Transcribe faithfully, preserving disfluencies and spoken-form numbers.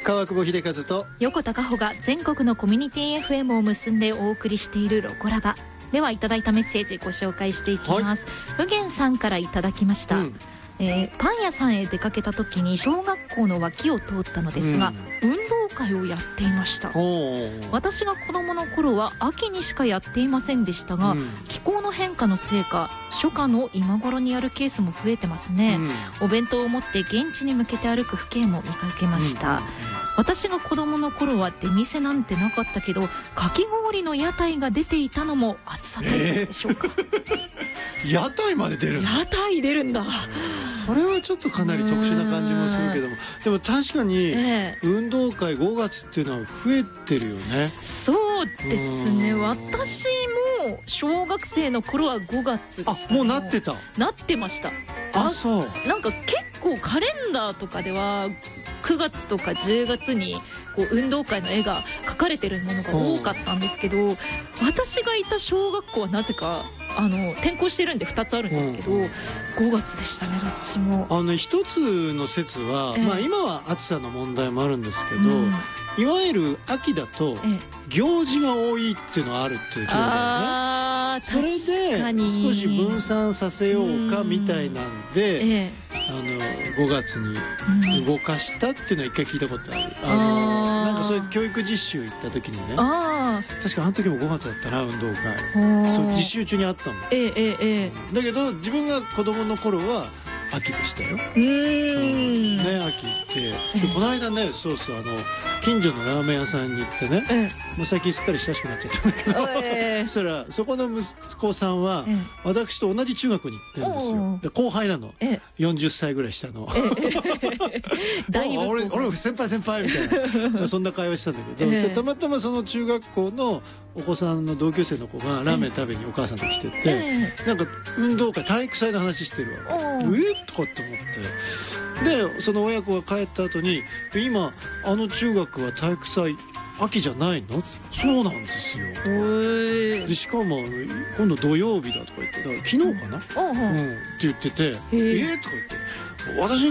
川久保秀和と横田加穂が全国のコミュニティ エフエム を結んでお送りしているロコラバでは、いただいたメッセージご紹介していきます。ふげんさんからいただきました、うんえー、パン屋さんへ出かけた時に小学校の脇を通ったのですが、うん、運動会をやっていました。私が子供の頃は秋にしかやっていませんでしたが、うん、気候の変化のせいか初夏の今頃にやるケースも増えてますね、うん、お弁当を持って現地に向けて歩く父兄も見かけました、うん、私が子供の頃は出店なんてなかったけど、かき氷の屋台が出ていたのも暑さ対策でしょうか、 えー、屋台まで出るの？ 屋台出るんだ。 それはちょっとかなり特殊な感じもするけども、でも確かに運動会ごがつっていうのは増えてるよね。 そうですね。私も小学生の頃はごがつでした、ね、 あ、もうなってた。 なってました。 あ、そう。 なんか結構カレンダーとかではくがつとかじゅうがつにこう運動会の絵が描かれてるものが多かったんですけど、私がいた小学校はなぜかあの転校してるんでふたつあるんですけど、ごがつでしたね、どっちも。 あの一つの説は、ええまあ、今は暑さの問題もあるんですけど、うん、いわゆる秋だと行事が多いっていうのはあるっていうことだよね。あ、それで少し分散させようかみたいなんで、ええ、あのごがつに動かしたっていうのは一回聞いたことある。あのなんかそういう教育実習行った時にね、あ確かあの時もごがつだったな、運動会。そう実習中にあったの、ええええ、だけど自分が子供の頃は秋でしたよ。うーん、ね、秋ってでこの間ね、そうそう、あの近所のラーメン屋さんに行ってね、ええ、もう最近すっかり親しくなっちゃったんだけど、ええ、そしたらそこの息子さんは、ええ、私と同じ中学に行ってるんですよ。で後輩なの、ええ、よんじゅっさいぐらい下の、ええ、あ俺俺先輩先輩みたいなそんな会話したんだけど、ええ、たまたまその中学校のお子さんの同級生の子がラーメン食べにお母さんと来てて、ええ、なんか運動会体育祭の話してるわけ。えとかって思って、でその親子が帰った後に「今あの中学は体育祭秋じゃないの？」そうなんですよ。でしかも今度土曜日だとか言って、だから昨日かな、うん、うん、って言ってて「えー、とか言って「私